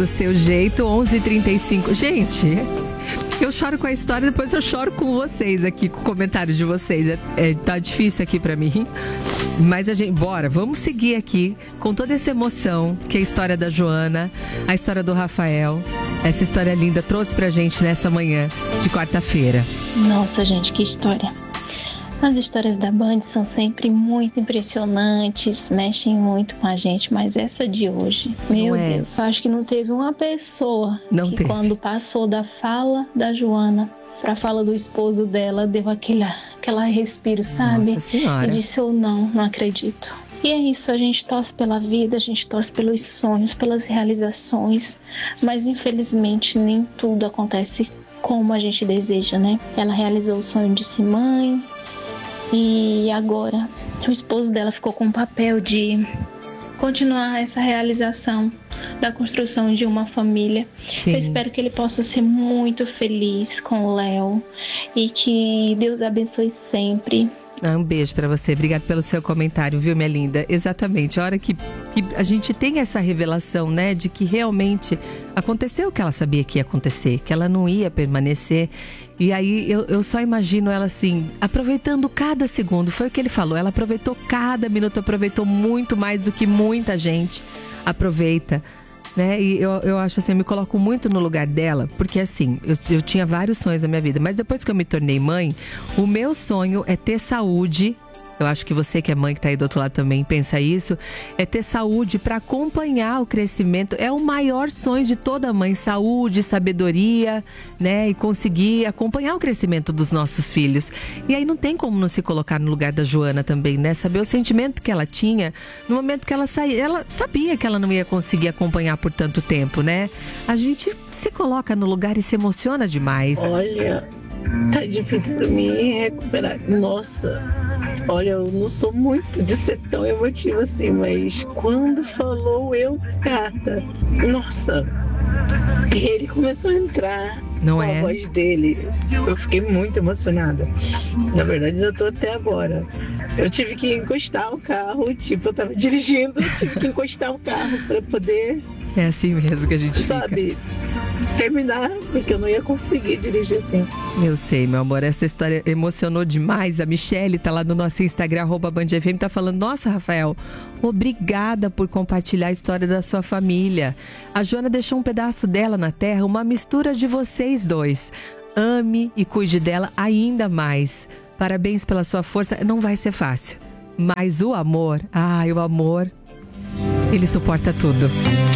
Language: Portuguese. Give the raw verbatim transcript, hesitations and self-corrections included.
do seu jeito, onze e trinta e cinco. Gente, eu choro com a história, depois eu choro com vocês aqui, com o comentário de vocês. É, é, tá difícil aqui pra mim. Mas a gente, bora, vamos seguir aqui com toda essa emoção que é a história da Joana, a história do Rafael. Essa história linda trouxe pra gente nessa manhã de quarta-feira. Nossa, gente, que história. As histórias da Band são sempre muito impressionantes, mexem muito com a gente, mas essa de hoje, meu é. Deus, eu acho que não teve uma pessoa não que teve. Quando passou da fala da Joana para a fala do esposo dela, deu aquele, aquela respiro, sabe? Nossa Senhora. E disse, eu não, não acredito. E é isso, a gente torce pela vida, a gente torce pelos sonhos, pelas realizações, mas infelizmente nem tudo acontece como a gente deseja, né? Ela realizou o sonho de ser mãe e agora o esposo dela ficou com o papel de continuar essa realização da construção de uma família. Sim. Eu espero que ele possa ser muito feliz com o Léo e que Deus abençoe sempre. Um beijo pra você, obrigada pelo seu comentário, viu, minha linda? Exatamente, a hora que, que a gente tem essa revelação, né, de que realmente aconteceu o que ela sabia que ia acontecer, que ela não ia permanecer. E aí eu, eu só imagino ela assim, aproveitando cada segundo, foi o que ele falou, ela aproveitou cada minuto, aproveitou muito mais do que muita gente aproveita. Né? E eu, eu acho assim, eu me coloco muito no lugar dela, porque assim, eu, eu tinha vários sonhos na minha vida, mas depois que eu me tornei mãe, o meu sonho é ter saúde. Eu acho que você que é mãe, que tá aí do outro lado também, pensa isso. É ter saúde para acompanhar o crescimento. É o maior sonho de toda mãe. Saúde, sabedoria, né? E conseguir acompanhar o crescimento dos nossos filhos. E aí não tem como não se colocar no lugar da Joana também, né? Saber o sentimento que ela tinha no momento que ela saía. Ela sabia que ela não ia conseguir acompanhar por tanto tempo, né? A gente se coloca no lugar e se emociona demais. Olha, tá difícil pra mim recuperar. Nossa, olha, eu não sou muito de ser tão emotiva assim, mas quando falou eu, Cata, nossa, ele começou a entrar não com é? a voz dele. Eu fiquei muito emocionada. Na verdade, eu tô até agora. Eu tive que encostar o carro, tipo, eu tava dirigindo, eu tive que encostar o carro pra poder... É assim mesmo que a gente sabe, fica. terminar, porque eu não ia conseguir dirigir assim. Eu sei, meu amor, essa história emocionou demais. A Michelle tá lá no nosso Instagram, arroba Band F M, tá falando, nossa, Rafael, obrigada por compartilhar a história da sua família. A Joana deixou um pedaço dela na terra, uma mistura de vocês dois. Ame e cuide dela ainda mais. Parabéns pela sua força, não vai ser fácil. Mas o amor, ai, o amor, ele suporta tudo.